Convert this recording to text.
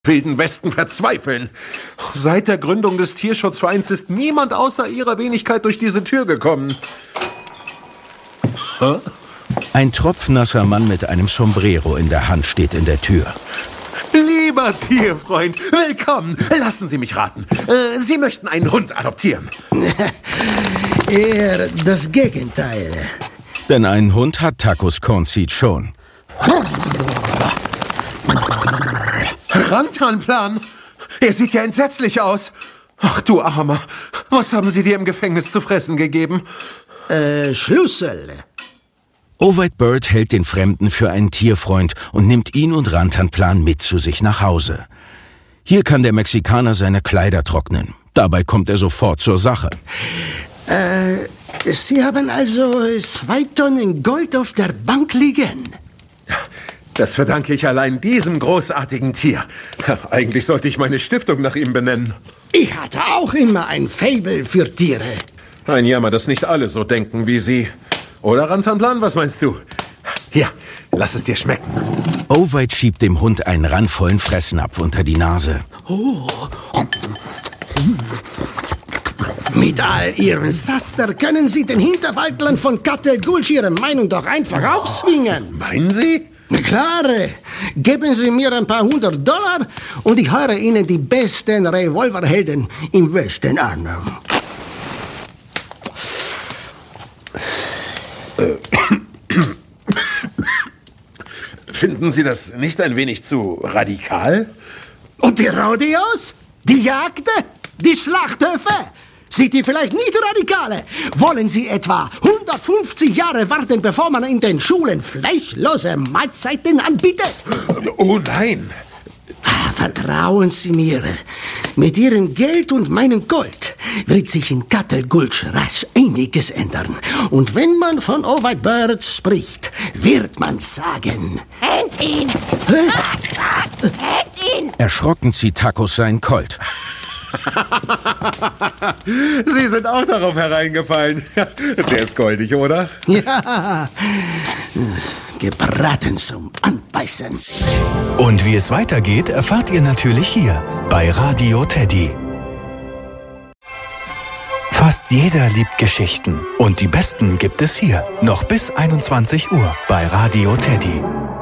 Wilden Westen verzweifeln. Seit der Gründung des Tierschutzvereins ist niemand außer ihrer Wenigkeit durch diese Tür gekommen. Hä? Ein tropfnasser Mann mit einem Sombrero in der Hand steht in der Tür. Lieber Tierfreund, willkommen. Lassen Sie mich raten. Sie möchten einen Hund adoptieren. Eher das Gegenteil. Denn einen Hund hat Tacos Cornseed schon. Rantanplan? Er sieht ja entsetzlich aus. Ach du Armer, was haben Sie dir im Gefängnis zu fressen gegeben? Schlüssel. Ovide Bird hält den Fremden für einen Tierfreund und nimmt ihn und Rantanplan mit zu sich nach Hause. Hier kann der Mexikaner seine Kleider trocknen. Dabei kommt er sofort zur Sache. Sie haben also 2 Tonnen Gold auf der Bank liegen? Das verdanke ich allein diesem großartigen Tier. Eigentlich sollte ich meine Stiftung nach ihm benennen. Ich hatte auch immer ein Faible für Tiere. Ein Jammer, dass nicht alle so denken wie Sie. Oder, Rantanplan, was meinst du? Hier, lass es dir schmecken. Ovide schiebt dem Hund einen randvollen Fressnapf unter die Nase. Oh. Mit all Ihrem Saster können Sie den Hinterwaldlern von Cattle Gulch Ihre Meinung doch einfach aufzwingen. Meinen Sie? Na klar, geben Sie mir ein paar $100 und ich höre Ihnen die besten Revolverhelden im Westen an. Finden Sie das nicht ein wenig zu radikal? Und die Rodeos? Die Jagden? Die Schlachthöfe? Sind die vielleicht nicht radikale? Wollen Sie etwa 150 Jahre warten, bevor man in den Schulen fleischlose Mahlzeiten anbietet? Oh nein! Vertrauen Sie mir. Mit Ihrem Geld und meinem Gold wird sich in Cattle Gulch rasch einiges ändern. Und wenn man von Ovide Bird spricht, wird man sagen: Händ ihn! Händ ihn! Erschrocken zieht Tacos seinen Colt. Sie sind auch darauf hereingefallen. Der ist goldig, oder? Ja, gebraten zum Anbeißen. Und wie es weitergeht, erfahrt ihr natürlich hier bei Radio Teddy. Fast jeder liebt Geschichten. Und die besten gibt es hier. Noch bis 21 Uhr bei Radio Teddy.